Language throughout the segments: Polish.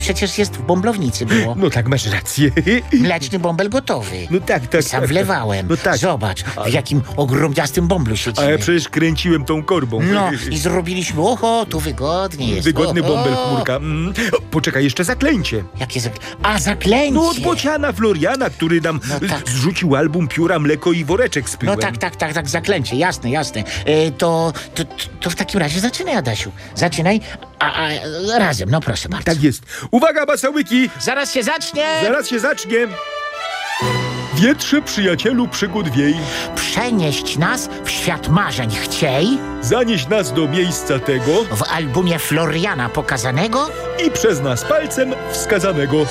Przecież jest w bąblownicy było. No tak, masz rację. Mleczny bąbel gotowy. No tak, tak. Sam tak, wlewałem. No tak. Zobacz, w jakim ogromniastym bąblu A siedzimy. ja przecież kręciłem tą korbą. No i zrobiliśmy, oho, tu wygodnie jest. Wygodny oho. bąbel, chmurka. Poczekaj, jeszcze zaklęcie. Jakie zaklęcie. No od bociana Floriana, który nam No tak. zrzucił album Pióra, mleko i woreczek z pyłem. No tak, zaklęcie, jasne. To w takim razie zaczynaj, Adasiu. Zaczynaj, a razem, no proszę bardzo. Tak jest. Uwaga, masałyki! Zaraz się zacznie! Zaraz się zacznie. Wietrze, przyjacielu przygód wiej, Przenieść nas w świat marzeń chciej, zanieść nas do miejsca tego w albumie Floriana pokazanego. i przez nas palcem wskazanego.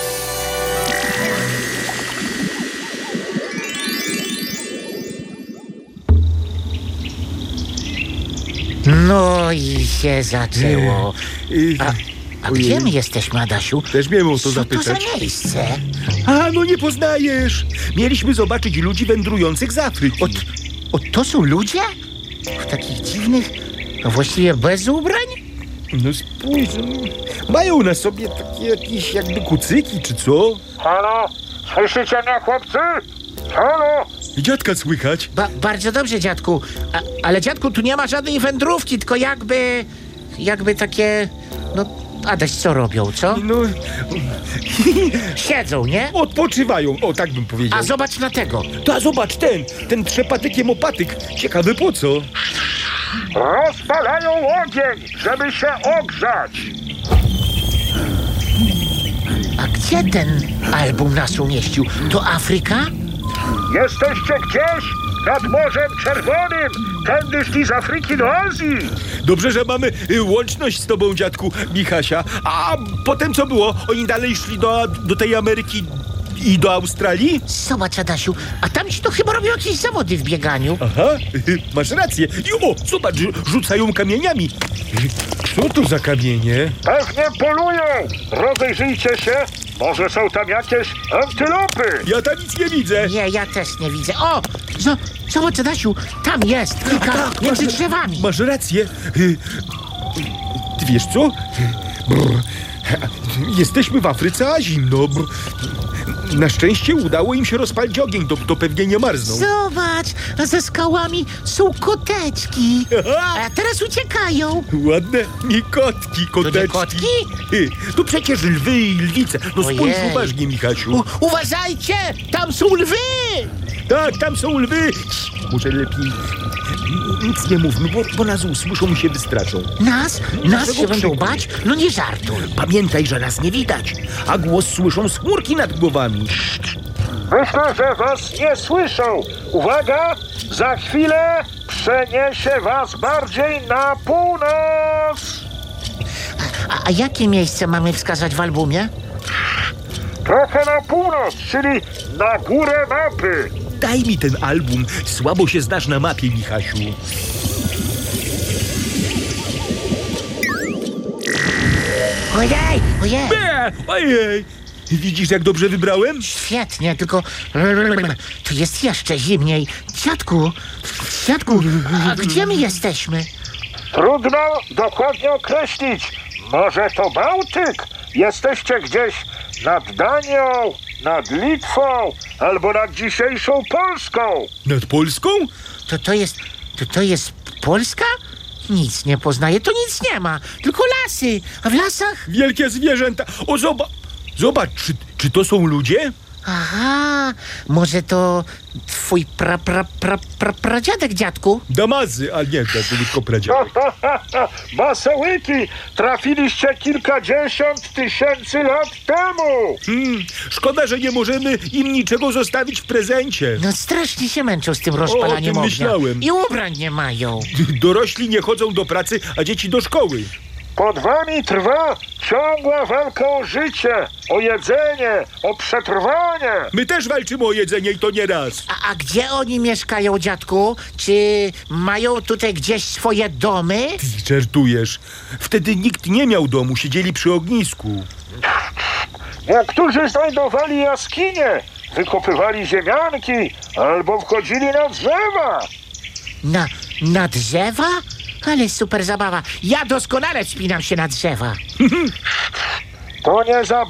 No i się zaczęło. A Ojej. gdzie my jesteśmy, Adasiu? Też miałem o to Co to za zapytać. miejsce? A, no nie poznajesz. Mieliśmy zobaczyć ludzi wędrujących z Afryki. To są ludzie? W takich dziwnych, a właściwie bez ubrań? No spójrz, mają na sobie takie jakieś jakby kucyki, czy co? Halo? Słyszycie mnie, chłopcy? Halo? Dziadka słychać. Bardzo dobrze, dziadku. Ale dziadku, tu nie ma żadnej wędrówki, tylko jakby takie... No, Adaś, co robią, co? No, Siedzą, nie? odpoczywają, o tak bym powiedział. A zobacz na tego. Ta, zobacz, ten trzepatykiem opatyk. Ciekawy po co? Rozpalają ogień, żeby się ogrzać. A gdzie ten album nas umieścił? To Afryka? Jesteście gdzieś nad Morzem Czerwonym, tędy szli z Afryki do Azji. Dobrze, że mamy łączność z tobą, dziadku Michasia. A potem co było? Oni dalej szli do tej Ameryki i do Australii? Zobacz, Adasiu, a tam ci to chyba robią jakieś zawody w bieganiu. Aha, masz rację. I o, zobacz, rzucają kamieniami. Co to za kamienie? Pewnie polują. Rozejrzyjcie się, może są tam jakieś antylopy. Ja tam nic nie widzę. Nie, ja też nie widzę. O! Zobacz, Adasiu, tam jest, kilka między drzewami. Masz rację. Ty wiesz co? Brr. Jesteśmy w Afryce, a zimno. Brr. Na szczęście udało im się rozpalić ogień, to pewnie nie marzną. Zobacz, ze skałami są koteczki. A teraz uciekają. Ładne mikotki, koteczki. nie kotki? To przecież lwy i lwice. No spójrz Ojej. uważnie, Michasiu. Uważajcie, tam są lwy! Tak, tam są lwy. Może lepiej nic nie mówmy, bo nas usłyszą i się wystraszą. Nas Dlaczego się będą krzyku? bać? No nie żartuj. Pamiętaj, że nas nie widać, a głos słyszą z chmurki nad głowami. Myślę, że was nie słyszą. Uwaga, za chwilę przeniesie was bardziej na północ. A jakie miejsce mamy wskazać w albumie? Trochę na północ, czyli na górę mapy. Daj mi ten album. Słabo się znasz na mapie, Michasiu. Ojej! Ojej! Widzisz, jak dobrze wybrałem? Świetnie, tylko tu jest jeszcze zimniej. Dziadku, a gdzie my jesteśmy? Trudno dokładnie określić. Może to Bałtyk? Jesteście gdzieś nad Danią, nad Litwą albo nad dzisiejszą Polską. Nad Polską? To jest Polska? Nic nie poznaję, to nic nie ma, tylko lasy. A w lasach? Wielkie zwierzęta. O, zobacz, czy to są ludzie? Aha, może to twój pradziadek, dziadku? Damazy, a nie, to tylko pradziadek. Masełyki, trafiliście kilkadziesiąt tysięcy lat temu. Szkoda, że nie możemy im niczego zostawić w prezencie. No strasznie się męczą z tym rozpalaniem tym ognia. myślałem. I ubrań nie mają. Dorośli nie chodzą do pracy, a dzieci do szkoły. Pod wami trwa ciągła walka o życie, o jedzenie, o przetrwanie. My też walczymy o jedzenie i to nie raz. A gdzie oni mieszkają, dziadku? Czy mają tutaj gdzieś swoje domy? Ty żartujesz. Wtedy nikt nie miał domu, siedzieli przy ognisku. Niektórzy znajdowali jaskinie, wykopywali ziemianki albo wchodzili na drzewa. Na drzewa? Ale super zabawa. Ja doskonale wspinam się na drzewa. To nie za